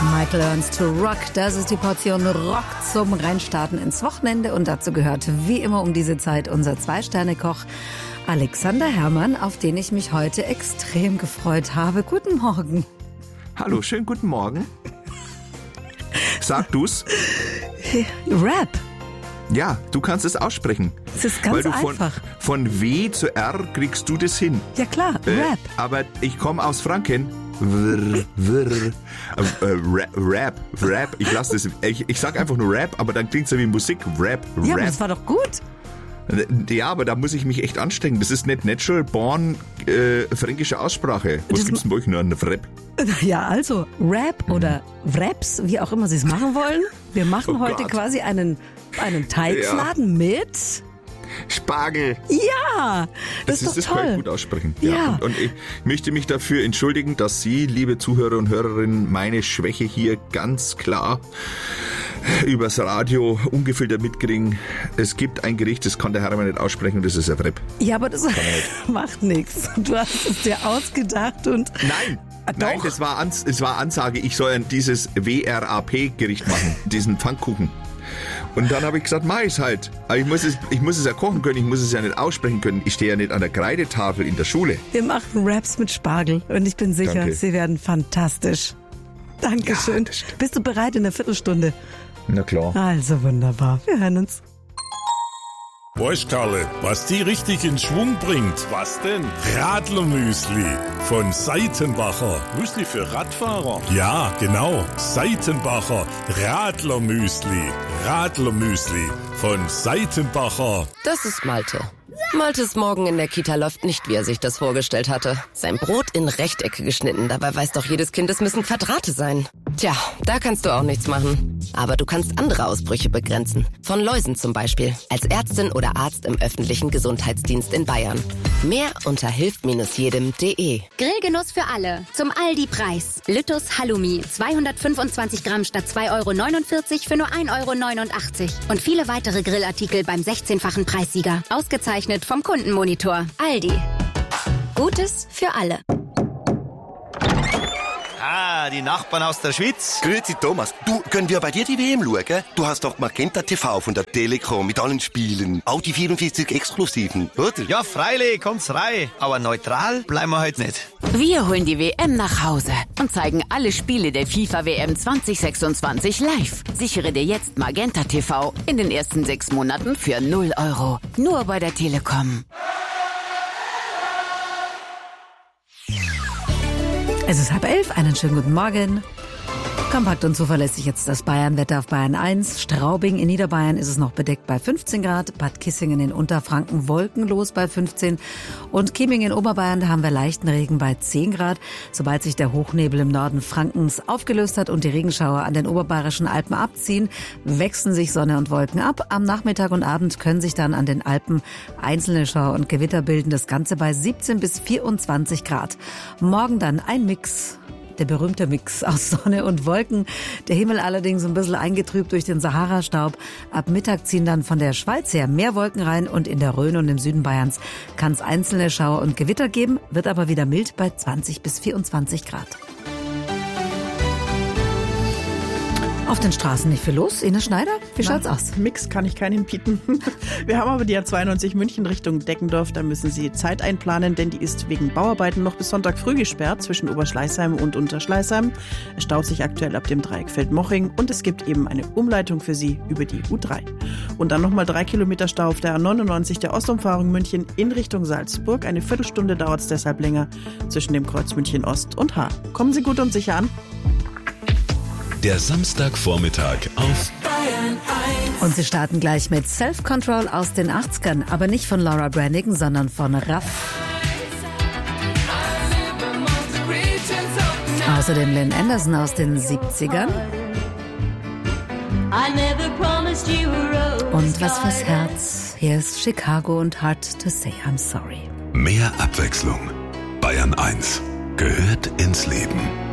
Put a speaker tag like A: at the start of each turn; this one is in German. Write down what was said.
A: Michael Learns to Rock, das ist die Portion Rock zum Reinstarten ins Wochenende. Und dazu gehört wie immer um diese Zeit unser Zwei-Sterne-Koch Alexander Herrmann, auf den ich mich heute extrem gefreut habe. Guten Morgen.
B: Hallo, schönen guten Morgen. Sag du's.
A: Rap.
B: Ja, du kannst es aussprechen.
A: Es ist ganz einfach.
B: Von W zu R kriegst du das hin.
A: Ja klar, Rap.
B: Aber ich komme aus Franken. Rap. Ich lasse das. Ich sag einfach nur Rap, aber dann klingt's ja wie Musik. Rap.
A: Ja, aber das war doch gut.
B: Ja, aber da muss ich mich echt anstrengen. Das ist nicht natural born fränkische Aussprache. Was gibt's denn bei euch nur an Rap?
A: Ja, also Rap oder Raps, wie auch immer Sie es machen wollen. Wir machen heute
B: Gott.
A: quasi einen Teigfladen mit
B: Spargel.
A: Ja, das ist
B: Das
A: doch
B: kann ich
A: toll.
B: gut aussprechen.
A: Ja.
B: Und ich möchte mich dafür entschuldigen, dass Sie, liebe Zuhörer und Hörerinnen, meine Schwäche hier ganz klar übers Radio ungefiltert mitkriegen. Es gibt ein Gericht, das kann der Herrmann nicht aussprechen, und das ist ein Rap.
A: Ja, aber das macht nichts. Du hast es dir ausgedacht und...
B: Nein!
A: Doch.
B: Nein, es war Ansage, ich soll dieses WRAP-Gericht machen, diesen Pfannkuchen. Und dann habe ich gesagt, mach ich's halt. Aber ich muss es ja kochen können, ich muss es ja nicht aussprechen können. Ich stehe ja nicht an der Kreidetafel in der Schule.
A: Wir machen Raps mit Spargel und ich bin sicher,
B: Danke.
A: sie werden fantastisch. Dankeschön.
B: Ja, das-
A: Bist du bereit in einer Viertelstunde?
B: Na klar.
A: Also wunderbar. Wir hören uns.
C: Weißt Karle, was die richtig in Schwung bringt? Was denn? Radlermüsli von Seitenbacher. Müsli für Radfahrer? Ja, genau. Seitenbacher Radlermüsli. Radlermüsli von Seitenbacher.
D: Das ist Malte. Maltes Morgen in der Kita läuft nicht, wie er sich das vorgestellt hatte. Sein Brot in Rechtecke geschnitten, dabei weiß doch jedes Kind, es müssen Quadrate sein. Tja, da kannst du auch nichts machen. Aber du kannst andere Ausbrüche begrenzen. Von Läusen zum Beispiel. Als Ärztin oder Arzt im öffentlichen Gesundheitsdienst in Bayern. Mehr unter hilft-jedem.de.
E: Grillgenuss für alle. Zum Aldi-Preis. Lüttus Halloumi. 225 Gramm statt 2,49 € für nur 1,89 €. Und viele weitere Grillartikel beim 16-fachen Preissieger. Ausgezeichnet vom Kundenmonitor. Aldi. Gutes für alle.
F: Ah, die Nachbarn aus der Schweiz.
G: Grüezi Thomas, du, können wir bei dir die WM schauen? Du hast doch Magenta TV von der Telekom mit allen Spielen. Auch die 44 Exklusiven, oder?
F: Ja, freilich, kommt's rein. Aber neutral bleiben wir heute nicht.
H: Wir holen die WM nach Hause und zeigen alle Spiele der FIFA-WM 2026 live. Sichere dir jetzt Magenta TV in den ersten 6 Monaten für 0 €. Nur bei der Telekom.
A: Es ist 10:30, einen schönen guten Morgen. Kompakt und zuverlässig jetzt das Bayernwetter auf Bayern 1. Straubing in Niederbayern ist es noch bedeckt bei 15 Grad. Bad Kissingen in Unterfranken wolkenlos bei 15. Und Chieming in Oberbayern, da haben wir leichten Regen bei 10 Grad. Sobald sich der Hochnebel im Norden Frankens aufgelöst hat und die Regenschauer an den oberbayerischen Alpen abziehen, wechseln sich Sonne und Wolken ab. Am Nachmittag und Abend können sich dann an den Alpen einzelne Schauer und Gewitter bilden. Das Ganze bei 17 bis 24 Grad. Morgen dann ein Mix. Der berühmte Mix aus Sonne und Wolken. Der Himmel allerdings ein bisschen eingetrübt durch den Sahara-Staub. Ab Mittag ziehen dann von der Schweiz her mehr Wolken rein und in der Rhön und im Süden Bayerns kann es einzelne Schauer und Gewitter geben, wird aber wieder mild bei 20 bis 24 Grad. Auf den Straßen nicht viel los. Ines Schneider, wie schaut's aus?
I: Mix kann ich keinen bieten. Wir haben aber die A92 München Richtung Deckendorf. Da müssen Sie Zeit einplanen, denn die ist wegen Bauarbeiten noch bis Sonntag früh gesperrt zwischen Oberschleißheim und Unterschleißheim. Es staut sich aktuell ab dem Dreieck Feldmoching und es gibt eben eine Umleitung für Sie über die U3. Und dann nochmal 3 Kilometer Stau auf der A99 der Ostumfahrung München in Richtung Salzburg. Eine Viertelstunde dauert es deshalb länger zwischen dem Kreuz München Ost und Haar. Kommen Sie gut und sicher an.
J: Der Samstagvormittag auf
A: Bayern 1. Und sie starten gleich mit Self-Control aus den 80ern, aber nicht von Laura Branigan, sondern von Raff. Außerdem Lynn Anderson aus den 70ern. Und was fürs Herz. Hier ist Chicago und Hard to Say I'm Sorry.
J: Mehr Abwechslung. Bayern 1 gehört ins Leben.